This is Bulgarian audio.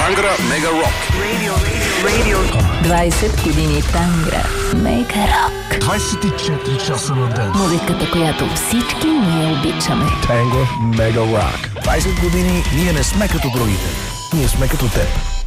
Тангра Мега Рок. 20 години Тангра Мега Рок. 24 часа на ден. Музиката, която всички ние обичаме. Tango Mega Rock. 20 години ние не сме като другите. Ние сме като теб.